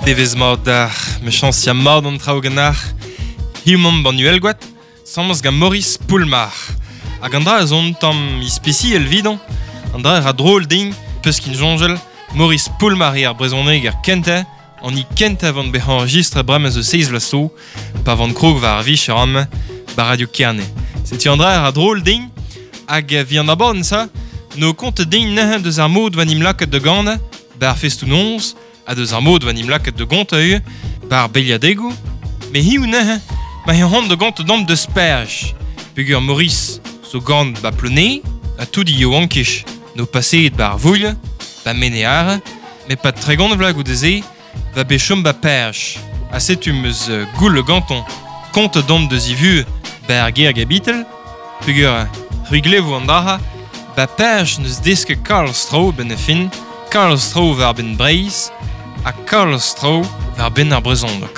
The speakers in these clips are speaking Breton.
Devez mat da mechans ya mat an traoù ganar hiumam banuel gwet, sammaz ga Maurice Poulmar. Hag an dra a zon tamm ispeci el vidon, an dra a drôl din, peus kin jonjel, Maurice Poulmar ar brezhoneg ar kenta, an I kenta vant bet enregistre brem eus seiz vlasto, pa vant krog va ar vich ar am, ba radio Kerne. Seti an dra a drôl din, hag vi an abon sa, no kont din nehe deus ar mod van im laket de ganda, ba ar festou nonz, a deus ar mod van im laket de gont eo, ba ar beliadegou, me hiou nehe, ma hi hant de gant dam de sperj. Peogwir Maurice, so gant ba plené, a tout di yo ankish, no paseet ba ar vouille, ba meneare, me pat tregont vlag ou deze, va be chom ba perj. A setum eus goul le ganton, kont dam de zivu, ba ar ger gabitel, peogwir ruglevo an dara, ba perj neus deske Karl Stroh ben e fin, Karl Stroh var ben Breiz, a Karl Stroh var ben ar brezhondok.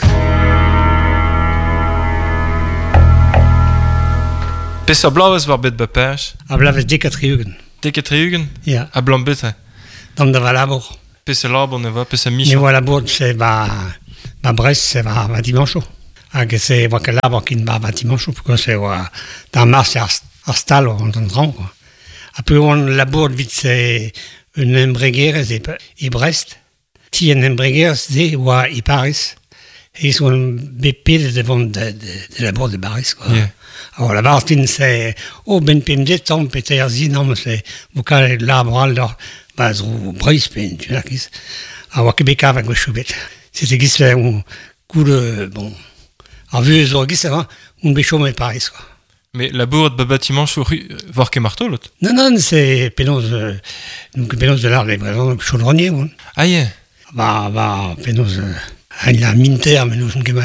Pes a blaouez war bet ba perj? A blaouez dekatriugen. Dekatriugen? Ja. A blant bete? Dam da va labour. Pes a labour ne va, pes a mich? Ne va labour, se ba Brest, se va dimancho. Hag se va ke labour kin ba dimancho, porque se va dan mars ar stal an dran, quoi. A peu on labour vit se un embregerez e Brest. Ti en embregerez ze oa e Paris. E son bepet devant de labour de Paris, quoi. Yeah. Alors la Martine c'est ben pemdet tam peter zinam c'est vocal laboral da bazrou Breiz pen tu nakis a wa kebeka va gochubet c'était gis là un coup de bon a vu zo gis ça un bechom et Paris quoi. Mais la bourde bâtiment sur voir que marteau l'autre. Non c'est pénose donc pénose de l'art les présents chaudronnier ouais. Ah yeah. Bah pénose la minter mais nous que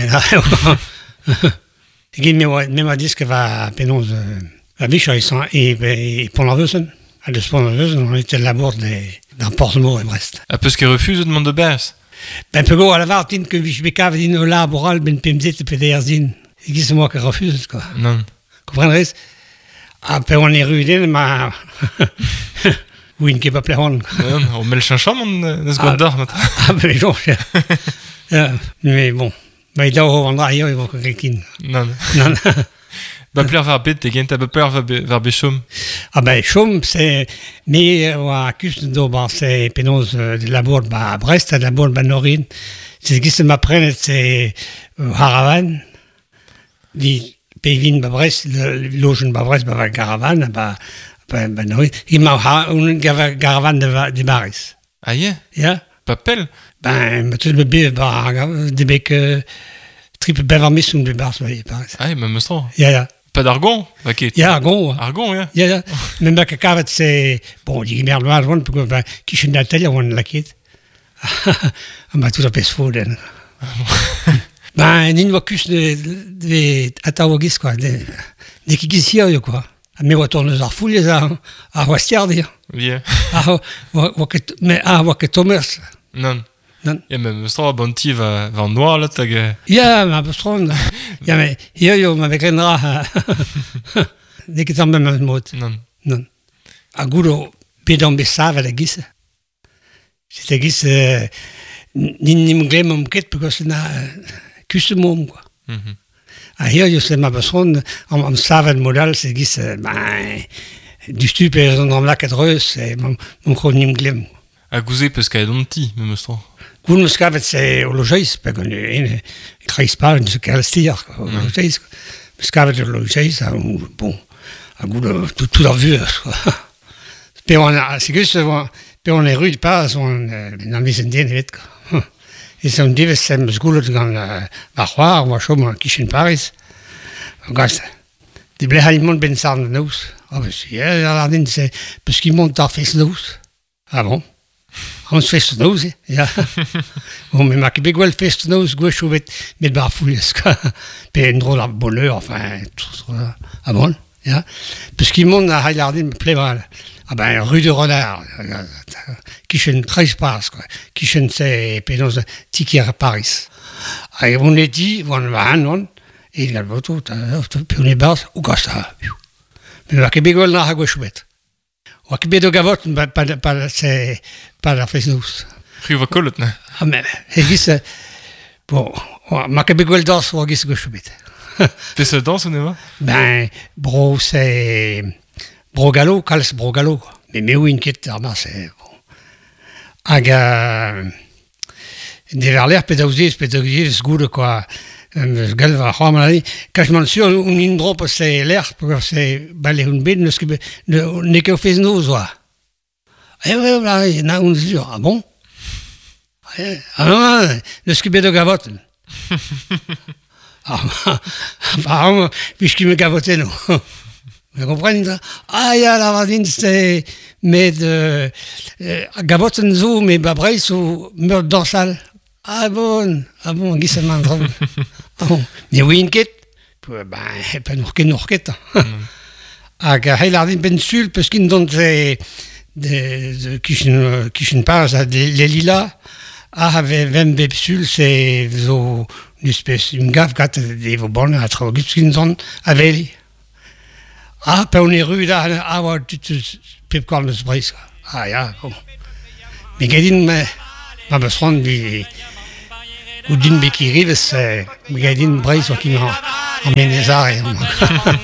Egin me ma diske va penaos a vichar e Pont-la-Veusen. A deus Pont-la-Veusen, on était labour d'un Portemont et Brest. A peus ket refuse demande de bers? Ben peu go a la vartin que vich bekav din o laboral ben pemzet e peder zin. E gis moi que refuse, quoi. Non. Comprendrez? A pe on e ruden, ma... Ouin ket pa plehon. Non, o mel chancham an eus gwad d'ar, mat. Ah, ben j'en sais. Mais bon... Ma e daou an dra eo e vo kekin. Non. Non. Ba pler var bet, e gent a ba pler var bechom. Ah ben chom, c'est... Mais oa kus do ba se penaos de labour ba Brest, a labour ba Norin. C'est gis ma prenet se Haravan. Di pevin ba Brest, logen ba Brest ba Garavan, ba Norin. I ma un Garavan de Baris. Ah yeah? Ja? Pa pel? Ben, ma tout me bev ba de bec triple bevar missoun de Bars, ouais, Paris. Ah, ma meustro. Ja. Pas d'argon? Va ket. Ja, argon. Argon, ja. Ja. Men ma kakavet se... Bon, di merde loaz oan, porque ba kishen da tel oan laket. Ma tout a pes foden. Ben, nin wa kus de ataouagis, quoi. De kikis hier, quoi. Me wa torneus ar fouliez a wastiar dir. Yeah. Wa ket tomers. Non. Non. Ja, ma meustro a banti va an noir, là, tag... Ja, ma bestron. Ja, mais yo, ma vekrenra. Ne ket an mem mod. Non. A goudo bedam besav a gis. C'était gis... Nim glem am ket, because na kuste mom, quoi. A yo se ma bestron, am savet modal, c'est gis... Du stup e zon am laket reus, mon kron nim glem. A gouze peus kaet an ti, ma meustro. Goun eus kavet se o lojeiz, pe gant e kreiz pa, ne se kal stier, o lojeiz. Eus kavet o lojeiz, bon, a gout tout ar vuez, quoi. Pe on a, segus, pe on e rud pas, on an vizen den evet, quoi. E se on divez sem eus goulot gant va c'hoar, oa chom an kishen Paris. Gaz, de ble halimont ben sarn an nous. Ah, ben si, ar din, se, peus ki mont ar fes nous. Ah bon? On se fest noz, ja. Bon, mais ma ket gwell fest noz gwech bet met bar fouliez, quoi. Pe en drôle ar bonheur, enfin, tout ça. Ah bon, ja. Peus ki mont a hailardin me plevral. Ah ben, rue de Renard. Kishen kreiz pars, quoi. Kishen se penaos tiki ar Paris. A on e di, on va an, et il a le voto, pe on e bars, ou gasta. Mais ma ket gwell na ha gwech bet. Oa ket bet o gavot, pa la fes nous. Rue va kollet, ne? Ah, mais, e gis, Bon, ma ket bet gwell das war gis goch bet. Pes dans on eva? Ben, bro, c'est... Bro gallo, kalz bro gallo. Mais oui, une ket ar mar, c'est... Bon. Hag... Dever l'air pédagogies goude, quoi. Gal va c'hoar maladi. Kachman sur, un in drop, c'est l'air, c'est... Balé un bed, ne ket o fez noz, oa. Eh ouais, voilà, il y en a un sur. Ah bon? Ah non, ne skibet o gavoten. Apparemment, puisqu'il me gavotait, non. Vous comprenez ça? Ah, ya, la vadine, c'est... Mais de... Gavoten zo, mais babreil, so meurtre dorsal. Ah bon, guisement drôle. Ah bon. Mais oui, une quête. Ben, pas nourquet. Hag heilardin pensul, parce qu'il donne de kishin pars, les lilas, avait 20 bepsul, c'est zo une espèce, une gaffe gâte des vos bonnes à trop, qu'il donne avec. Ah, pas on est rue là, ah ouais, tu peux corne de ce bris. Ah ya, bon. Mais gadin ma besron du ou d'une béquille rive, c'est gadin bris qui m'a emmené ça.